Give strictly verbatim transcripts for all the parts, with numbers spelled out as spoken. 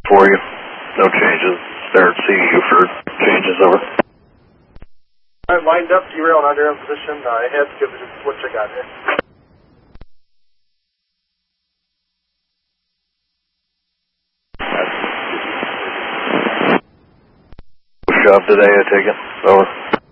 for you. No changes. Start seeing you for changes over. I'm lined up, derail and under in position. Uh, head, give it what you got here. Shove today, I take it. Over.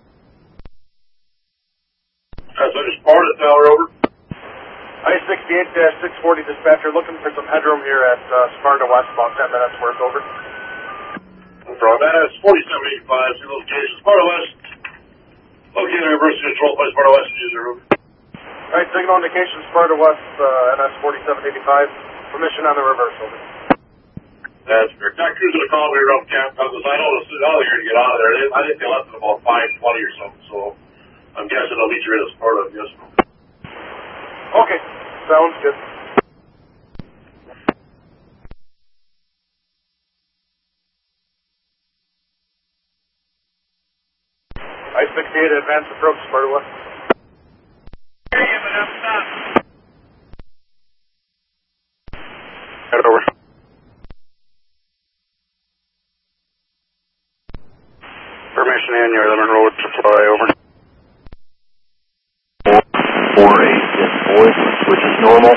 That's I just parted tower, over. I sixty-eight six forty dispatcher, looking for some headroom here at uh, Sparta West, about ten minutes worth, over. No problem. That's forty-seven eighty-five, see location. Sparta West. Located reverse control by Sparta West, user, over. Alright, signal indication, Sparta West, uh, N S forty-seven eighty-five. Permission on the reverse, over. That's correct. That crew's going to call me around camp because I know the oh, you're going to get out of there. They, I think they left at about five twenty or something, so I'm guessing they'll meet you right at Sparta, yes. Okay, sounds good. I sixty-eight advance approach, Sparta West. Head over. Permission in, you're eleven road to fly over. four eight is voice, which is normal.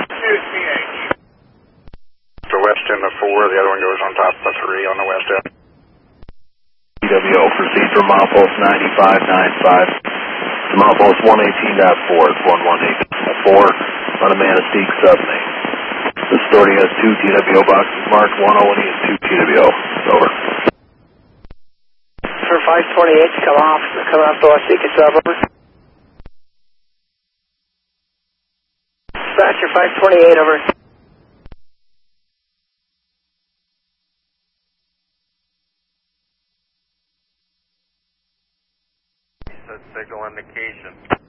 The west end of four, the other one goes on top of three on the west end. T W O, proceed from milepost ninety-five ninety-five. To milepost one eighteen point four, it's one eighteen point four on a Manistee seven eight. This authority has two T W O boxes marked, one O and E and two T W O. Over. For five twenty-eight to come off, coming off the West Seeker sub, over. Dispatcher five twenty-eight, over. Signal indication.